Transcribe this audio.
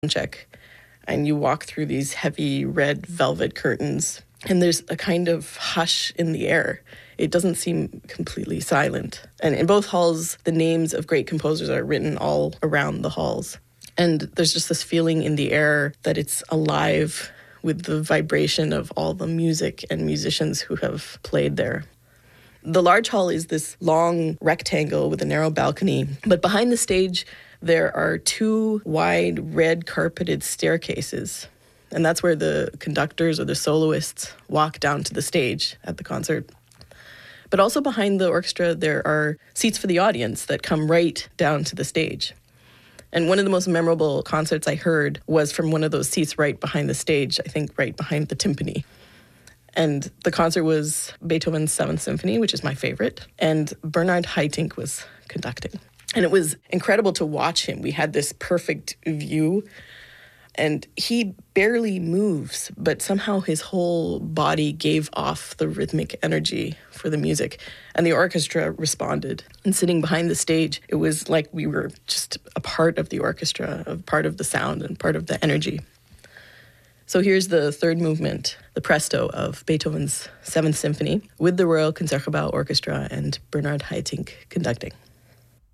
check, and you walk through these heavy red velvet curtains, and there's a kind of hush in the air. It doesn't seem completely silent. And in both halls, the names of great composers are written all around the halls. And there's just this feeling in the air that it's alive with the vibration of all the music and musicians who have played there. The large hall is this long rectangle with a narrow balcony, but behind the stage, there are two wide red carpeted staircases. And that's where the conductors or the soloists walk down to the stage at the concert. But also behind the orchestra, there are seats for the audience that come right down to the stage. And one of the most memorable concerts I heard was from one of those seats right behind the stage, I think right behind the timpani. And the concert was Beethoven's 7th Symphony, which is my favorite, and Bernard Haitink was conducting. And it was incredible to watch him. We had this perfect view, and he barely moves, but somehow his whole body gave off the rhythmic energy for the music, and the orchestra responded. And sitting behind the stage, it was like we were just a part of the orchestra, a part of the sound and part of the energy. So here's the third movement, the Presto of Beethoven's 7th Symphony, with the Royal Concertgebouw Orchestra and Bernard Haitink conducting.